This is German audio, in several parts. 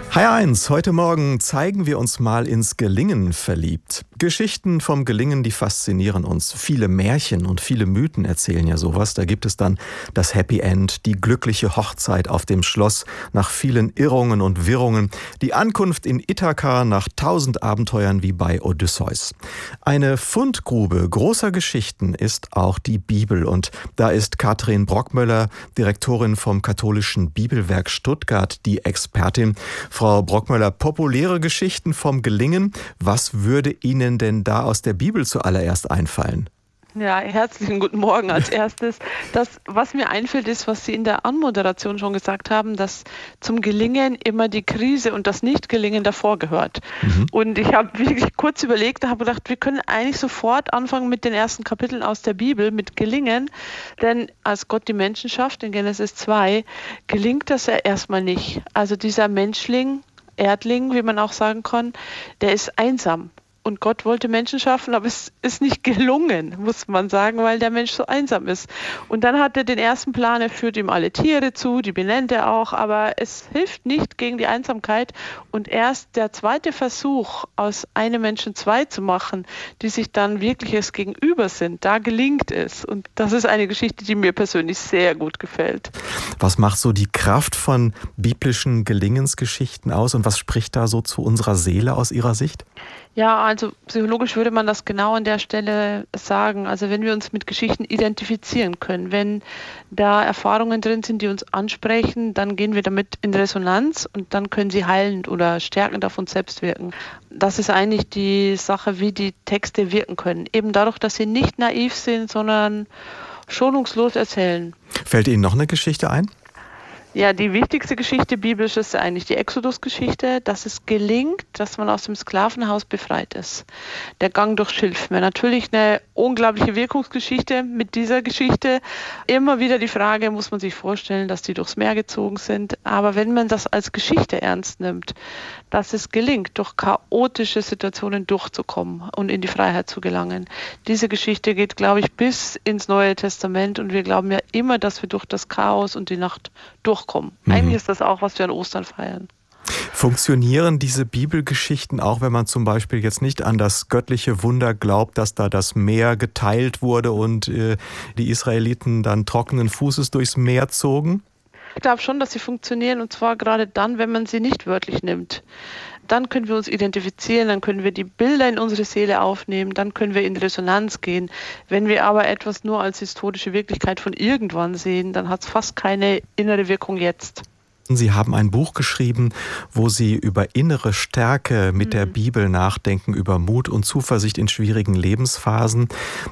HR1, heute Morgen zeigen wir uns mal ins Gelingen verliebt. Geschichten vom Gelingen, die faszinieren uns. Viele Märchen und viele Mythen erzählen ja sowas. Da gibt es dann das Happy End, die glückliche Hochzeit auf dem Schloss nach vielen Irrungen und Wirrungen, die Ankunft in Ithaka nach 1000 Abenteuern wie bei Odysseus. Eine Fundgrube großer Geschichten ist auch die Bibel. Und da ist Katrin Brockmöller, Direktorin vom Katholischen Bibelwerk Stuttgart, die Expertin. Frau Brockmöller, populäre Geschichten vom Gelingen. Was würde Ihnen denn da aus der Bibel zuallererst einfallen? Ja, herzlichen guten Morgen als erstes. Das, was mir einfällt, ist, was Sie in der Anmoderation schon gesagt haben, dass zum Gelingen immer die Krise und das Nichtgelingen davor gehört. Und ich habe wirklich kurz überlegt, habe gedacht, wir können eigentlich sofort anfangen mit den ersten Kapiteln aus der Bibel, mit Gelingen. Denn als Gott die Menschen schafft, in Genesis 2, gelingt das ja erstmal nicht. Also dieser Menschling, Erdling, wie man auch sagen kann, der ist einsam. Und Gott wollte Menschen schaffen, aber es ist nicht gelungen, muss man sagen, weil der Mensch so einsam ist. Und dann hat er den ersten Plan, er führt ihm alle Tiere zu, die benennt er auch, aber es hilft nicht gegen die Einsamkeit. Und erst der zweite Versuch, aus einem Menschen zwei zu machen, die sich dann wirkliches Gegenüber sind, da gelingt es. Und das ist eine Geschichte, die mir persönlich sehr gut gefällt. Was macht so die Kraft von biblischen Gelingensgeschichten aus und was spricht da so zu unserer Seele aus Ihrer Sicht? Ja, also psychologisch würde man das genau an der Stelle sagen. Also wenn wir uns mit Geschichten identifizieren können, wenn da Erfahrungen drin sind, die uns ansprechen, dann gehen wir damit in Resonanz und dann können sie heilend oder stärkend auf uns selbst wirken. Das ist eigentlich die Sache, wie die Texte wirken können. Eben dadurch, dass sie nicht naiv sind, sondern schonungslos erzählen. Fällt Ihnen noch eine Geschichte ein? Ja, die wichtigste Geschichte biblisch ist eigentlich die Exodus-Geschichte, dass es gelingt, dass man aus dem Sklavenhaus befreit ist. Der Gang durch Schilfmeer. Natürlich eine unglaubliche Wirkungsgeschichte mit dieser Geschichte. Immer wieder die Frage, muss man sich vorstellen, dass die durchs Meer gezogen sind. Aber wenn man das als Geschichte ernst nimmt, dass es gelingt, durch chaotische Situationen durchzukommen und in die Freiheit zu gelangen. Diese Geschichte geht, glaube ich, bis ins Neue Testament und wir glauben ja immer, dass wir durch das Chaos und die Nacht durchkommen. Eigentlich ist das auch, was wir an Ostern feiern. Funktionieren diese Bibelgeschichten auch, wenn man zum Beispiel jetzt nicht an das göttliche Wunder glaubt, dass da das Meer geteilt wurde und die Israeliten dann trockenen Fußes durchs Meer zogen? Ich glaube schon, dass sie funktionieren und zwar gerade dann, wenn man sie nicht wörtlich nimmt. Dann können wir uns identifizieren, dann können wir die Bilder in unsere Seele aufnehmen, dann können wir in Resonanz gehen. Wenn wir aber etwas nur als historische Wirklichkeit von irgendwann sehen, dann hat es fast keine innere Wirkung jetzt. Sie haben ein Buch geschrieben, wo Sie über innere Stärke mit der Bibel nachdenken, über Mut und Zuversicht in schwierigen Lebensphasen.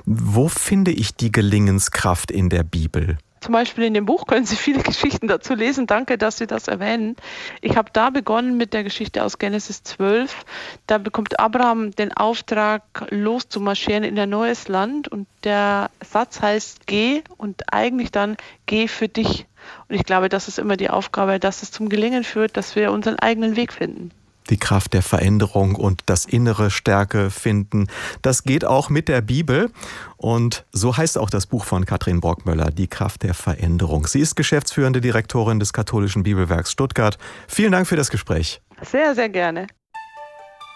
Wo finde ich die Gelingenskraft in der Bibel? Zum Beispiel in dem Buch können Sie viele Geschichten dazu lesen. Danke, dass Sie das erwähnen. Ich habe da begonnen mit der Geschichte aus Genesis 12. Da bekommt Abraham den Auftrag, loszumarschieren in ein neues Land. Und der Satz heißt, geh und eigentlich dann, geh für dich. Und ich glaube, das ist immer die Aufgabe, dass es zum Gelingen führt, dass wir unseren eigenen Weg finden. Die Kraft der Veränderung und das innere Stärke finden. Das geht auch mit der Bibel. Und so heißt auch das Buch von Katrin Brockmöller, Die Kraft der Veränderung. Sie ist geschäftsführende Direktorin des Katholischen Bibelwerks Stuttgart. Vielen Dank für das Gespräch. Sehr, sehr gerne.